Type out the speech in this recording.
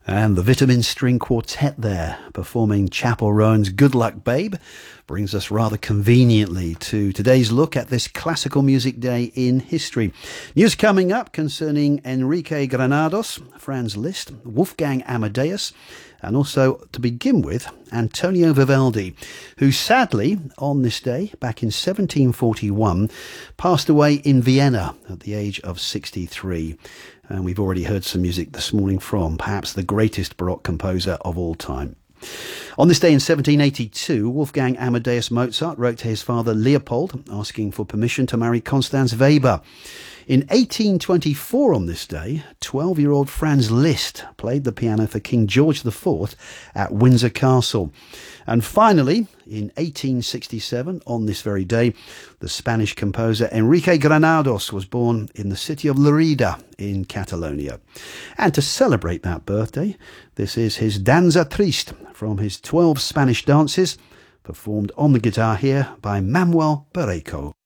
And the Vitamin String Quartet there, performing Chappell Rowan's Good Luck Babe, brings us rather conveniently to today's look at this classical music day in history. News coming up concerning Enrique Granados, Franz Liszt, Wolfgang Amadeus, and also, to begin with, Antonio Vivaldi, who sadly, on this day, back in 1741, passed away in Vienna at the age of 63. And we've already heard some music this morning from perhaps the greatest Baroque composer of all time. On this day in 1782, Wolfgang Amadeus Mozart wrote to his father Leopold asking for permission to marry Constanze Weber. In 1824 on this day, 12-year-old Franz Liszt played the piano for King George IV at Windsor Castle. And finally, in 1867, on this very day, the Spanish composer Enrique Granados was born in the city of Lerida in Catalonia. And to celebrate that birthday, this is his Danza Triste from his 12 Spanish dances, performed on the guitar here by Manuel Barreto.